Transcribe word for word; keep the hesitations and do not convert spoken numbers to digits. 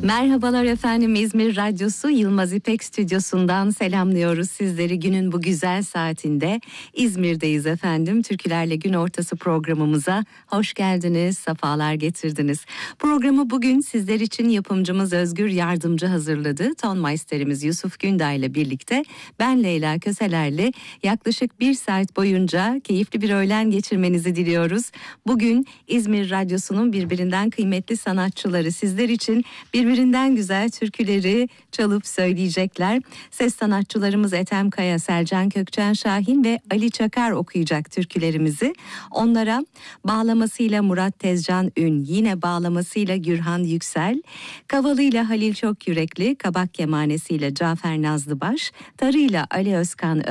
Merhabalar efendim, İzmir Radyosu Yılmaz İpek Stüdyosu'ndan selamlıyoruz sizleri. Günün bu güzel saatinde İzmir'deyiz efendim. Türkülerle Gün Ortası programımıza hoş geldiniz, sefalar getirdiniz. Programı bugün sizler için yapımcımız Özgür Yardımcı hazırladı. Tonmeisterimiz Yusuf Günday ile birlikte ben Leyla Köseler'le yaklaşık bir saat boyunca keyifli bir öğlen geçirmenizi diliyoruz. Bugün İzmir Radyosu'nun birbirinden kıymetli sanatçıları sizler için bir Birbirinden güzel türküleri çalıp söyleyecekler. Ses sanatçılarımız Ethem Kaya, Selcan Kökçen Şahin ve Ali Çakar okuyacak türkülerimizi. Onlara bağlamasıyla Murat Tezcan Ün, yine bağlamasıyla Gürhan Yüksel, kavalıyla Halil Çokyürekli, kabak kemanesiyle Cafer Nazlıbaş, tarıyla Ali Özkan